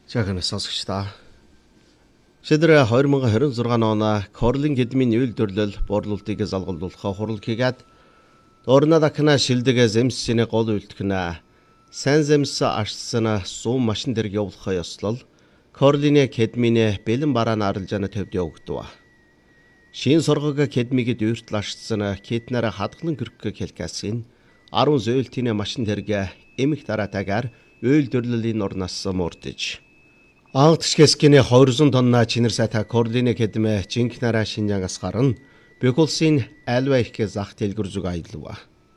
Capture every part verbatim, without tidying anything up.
Жаахан сонсогчдаа. Шийдвэр хоёр мың хорин зургааны оноо Корлийн хэдмийн үйлдвэрлэл борлуулалтыг залгуулах хурал хийгээд орнод акна шилдэг земсийн гол үйлдэгнэ. Сан земс ашсана сум машин дэрэг явуулах ёслол Корлийн хэдмийн бэлэн барааны арилжааны төвд явагдав. Шин соргог хэдмийг дүүртэл ашсана китнара хадгалан гөрөх хэлкасин арван зөөлтийн машин дэрэг эмх таратагаар үйлдвэрлэлийн орноос мөрдөж Ангтшгэскиний двести тонна чинэр сайта Корлийн хэдмэ жинкнараа шинжангаас гарна Бюкулсын альва их зах дэлгүр зүг аялва.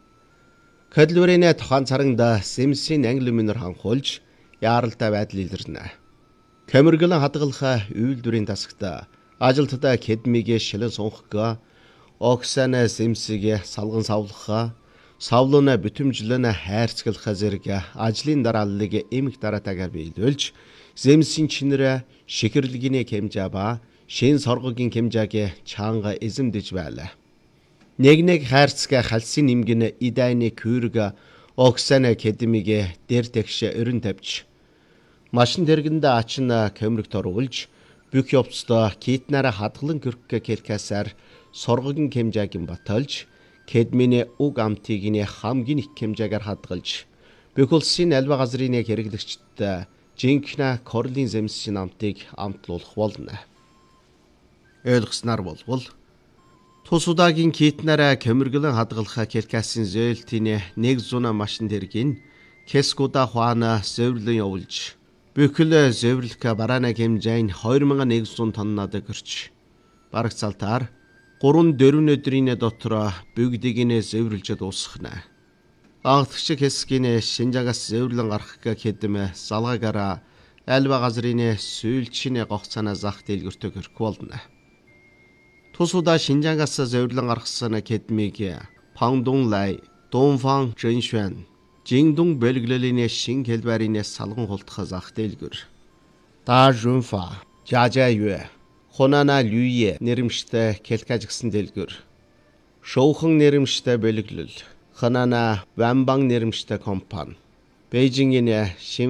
Кадлүрийн тухайн царангда Симсийн англи минер ханхуулж яаралтай байдал илэрнэ. Камергалан хадгалах үйлдвэрийн тасагта ажилтдаа хэдмийг шилэн сунхгаа Оксана Симсийг салган савлахаа савлуна бүтэмжлэн хайрцаглах зэрэг ажлын дарааллыг эмх дараатаагаар биелүүлж Земсийн чинэрэ шихэрлэгийн хэмжээ ба шин соргогийн хэмжээг чанга эзэмдэж байлаа. Нэг нэг хайрцаг халсын нэмгэн идайны күрг Оксана хэдмийг дээр тэгш өрн тавьж машин дэргэнд ачна камерт оруулж бүх явцдаа китнараа хадгалан гөрөх хэлкасаар соргогийн хэмжээг баталж хэдмийн уг амтыг хамгийн их хэмжээгээр хадгалж бүх улсын альва газрын хэрэглэгчдэд жинкна Корлийн земсийн амтыг амтлуулах болно. Ойлгосноор болвол тус удаагийн китнараа камергалан хадгалах хэлкасын зөөлтийн нэгдүгээр машин дэргийн Кескуда хуана зөвлөн явуулж бүхэл зөвлөх барааны хэмжээ нь хоёр мың нэгдүгээр тоннад гэрч барагцаалтаар гурван дөрвөн өдрийн дотор бүгдийг нь зөвлөж дуусгана. Ангтгч хэсгийн шинжаагаас зөвлөн гарах хэдэм залгаагаараа альва газрын сүүлчийн гогцаана зах дэлгүртө гөрөх болно. Тус удаа шинжаагаас зөвлөн гаргасан хэдмийг Пандун Лай, Дунфан Жиншвэн, Жингдун бэлгэлэлийн шин хэлбэрийн салган хулдах зах дэлгүр. Да Жунфа, Жажа Юэ, Хонана Люе нэрмжтэй хэлкажгсан дэлгүр. Шуухан нэрмжтэй бэлгэлэл Ханана Вамбан нэрмжтэй компани. Бээжингийн